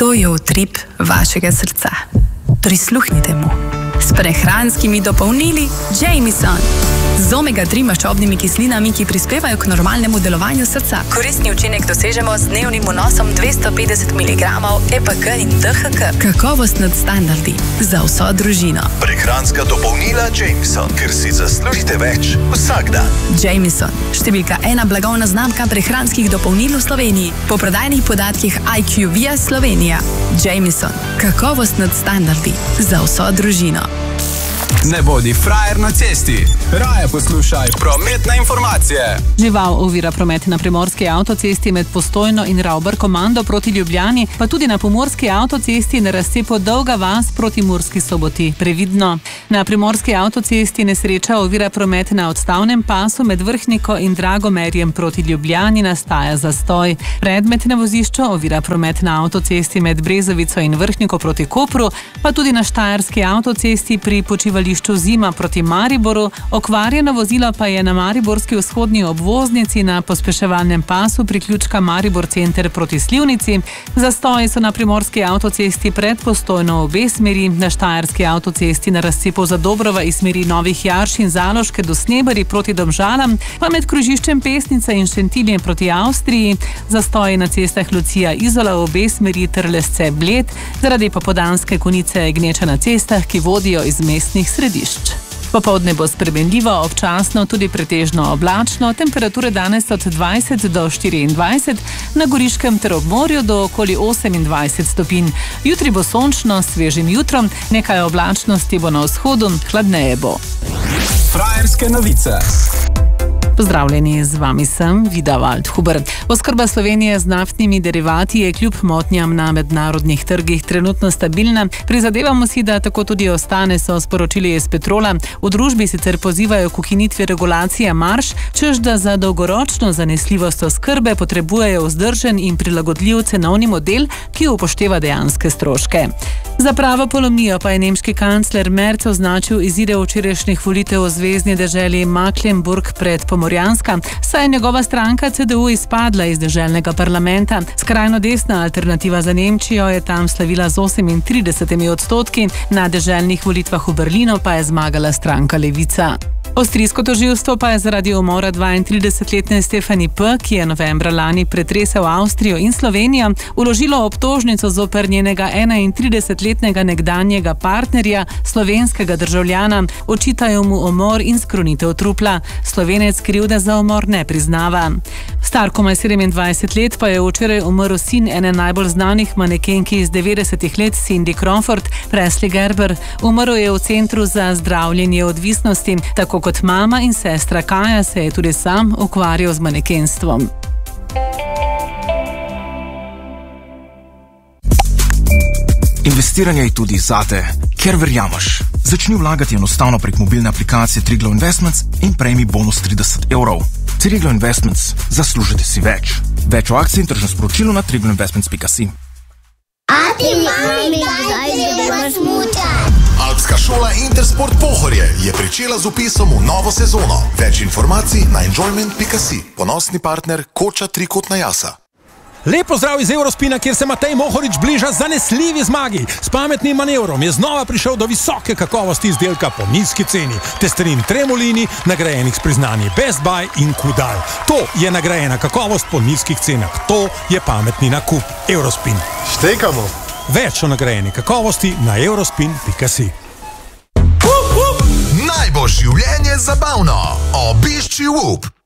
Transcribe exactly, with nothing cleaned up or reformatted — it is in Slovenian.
To je utrip vašega srca. Prisluhnite mu. S prehranskimi dopolnili Jameson. Z omega tri maščobnimi kislinami, ki prispevajo k normalnemu delovanju srca. Koristni učinek dosežemo z dnevnim vnosom dvesto petdeset miligramov E P K in D H K. Kakovost nad standardi za vso družino. Prehranska dopolnila Jameson, ker si zaslužite več vsak dan. Jameson, številka ena blagovna znamka prehranskih dopolnil v Sloveniji. Po prodajnih podatkih I Q V S Slovenija. Jameson, kakovost nad standardi za vso družino. Ne bodi frajer na cesti. Raje poslušaj prometne informacije. Žival ovira promet na primorski avtocesti med Postojno in Ravbar komando proti Ljubljani, pa tudi na pomurski avtocesti na razcepu Dolga vas proti Murski Soboti. Previdno. Na primorski avtocesti nesreča ovira promet na odstavnem pasu med Vrhniko in Dragomerjem proti Ljubljani, nastaja zastoj. Predmet na vozišču ovira promet na avtocesti med Brezovico in Vrhniko proti Kopru, pa tudi na štajerski avtocesti pri počivališču Zima proti Mariboru. Okvarjeno vozilo pa je na mariborski vzhodni obvoznici na pospeševalnem pasu priključka Maribor center proti Slivnici. Zastoji so na primorski avtocesti pred Postojno v obe smeri, na štajerski avtocesti na razcepu Zadobrova iz smeri Novih Jarš in Zaloške do Snebari proti Domžalam, pa med krožiščem Pesnica in Šentiljem proti Avstriji. Zastoji na cestah Lucija Izola v obe smeri ter Lesce Bled, zaradi popoldanske konice gneča na cestah, ki vodijo iz mestnih središč. Popoldne bo spremenljivo, občasno tudi pretežno oblačno, temperature danes od dvajset do štiriindvajset, na Goriškem ter ob morju do okoli osemindvajset stopinj. Jutri bo sončno, s svežim jutrom, nekaj oblačnosti bo na vzhodu, hladneje bo. Frajerske novice. Pozdravljeni, z vami sem Vida Waldhuber. Oskrba Slovenije z naftnimi derivati je kljub motnjam na mednarodnih trgih trenutno stabilna. Prizadevamo si, da tako tudi ostane, so sporočili iz Petrola. V družbi sicer pozivajo k ukinitvi regulacije marž, čež da za dolgoročno zanesljivost oskrbe potrebujejo vzdržen in prilagodljiv cenovni model, ki upošteva dejanske stroške. Za pravo polomijo pa je nemški kancler Merz označil izide včerajšnjih volitev v zvezni deželi Mecklenburg pred Pomorjanska, saj je njegova stranka C D U izpadla iz deželnega parlamenta. Skrajno desna alternativa za Nemčijo je tam slavila z osemintridesetimi odstotki, na deželnih volitvah v Berlinu pa je zmagala stranka Levica. Avstrijsko tožilstvo pa je zaradi umora dvaintridesetletne Stefanie P., ki je novembra lani pretresel Avstrijo in Slovenijo, vložilo obtožnico zoper njenega enaintridesetletnega nekdanjega partnerja, slovenskega državljana. Očitajo mu umor in skrunitev trupla. Slovenec krivde za umor ne priznava. Star komaj sedemindvajset let pa je včeraj umrl sin ene najbolj znanih manekenki iz devetdesetih let, Cindy Crawford, Presley Gerber. Umrl je v centru za zdravljenje odvisnosti, tako kot mama in sestra Kaja se je tudi sam ukvarjal z manekenstvom. Investiranje je tudi zate, ker verjameš. Začni vlagati enostavno prek mobilne aplikacije Triglav Investments in prejmi bonus trideset evrov. Triglav Investments. Zaslužite si več. Več o akciji in tržnem sporočilu na triglav investments pika si. Ati, mami, kdaj gremo smučat? Alpska šola Intersport Pohorje je pričela z vpisom v novo sezono. Več informacij na enjoyment pika si. Ponosni partner Koča Trikotna jasa. Lep pozdrav iz Eurospina, kjer se Matej Mohorič bliža zanesljivi zmagi. S pametnim manevrom je znova prišel do visoke kakovosti izdelka po nizki ceni. Testerin Tremolini, nagrajenih s priznanji Best Buy in Kudal. To je nagrajena kakovost po nizkih cenah. To je pametni nakup. Eurospin. Štekamo. Več o nagrajeni kakovosti na eurospin pika si. Naj bo življenje zabavno. Obišči W U P.